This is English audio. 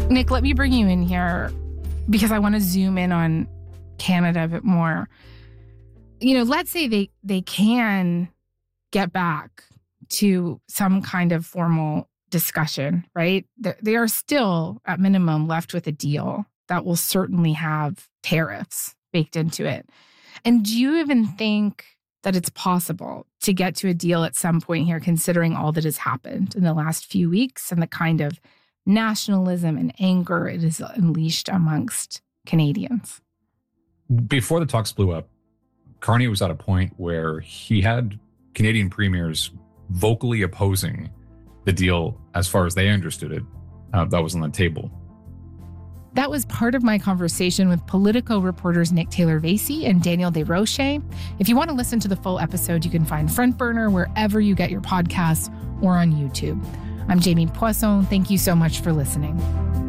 Nick, let me bring you in here because I want to zoom in on Canada a bit more. Let's say they can get back to some kind of formal discussion, right? They are still, at minimum, left with a deal that will certainly have tariffs baked into it. And do you even think that it's possible to get to a deal at some point here, considering all that has happened in the last few weeks and the kind of nationalism and anger it has unleashed amongst Canadians? Before the talks blew up, Carney was at a point where he had Canadian premiers vocally opposing the deal as far as they understood it. That was on the table. That was part of my conversation with Politico reporters Nick Taylor-Vasey and Daniel Desrochers. If you want to listen to the full episode, you can find Front Burner wherever you get your podcasts or on YouTube. I'm Jamie Poisson. Thank you so much for listening.